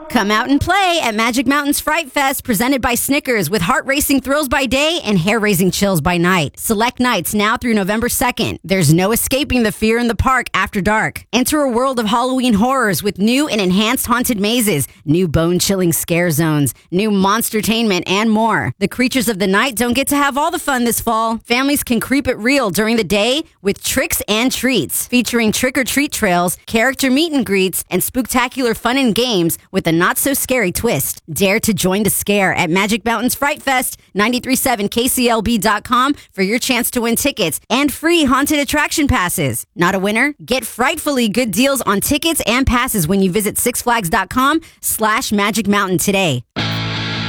Come out and play at Magic Mountain's Fright Fest, presented by Snickers, with heart-racing thrills by day and hair-raising chills by night. Select nights now through November 2nd. There's no escaping the fear in the park after dark. Enter a world of Halloween horrors with new and enhanced haunted mazes, new bone-chilling scare zones, new monstertainment, and more. The creatures of the night don't get to have all the fun this fall. Families can creep it real during the day with tricks and treats, featuring trick-or-treat trails, character meet and greets, and spooktacular fun and games with a not-so-scary twist. Dare to join the scare at Magic Mountain's Fright Fest, 937kclb.com for your chance to win tickets and free haunted attraction passes. Not a winner? Get frightfully good deals on tickets and passes when you visit sixflags.com/Magic Mountain today.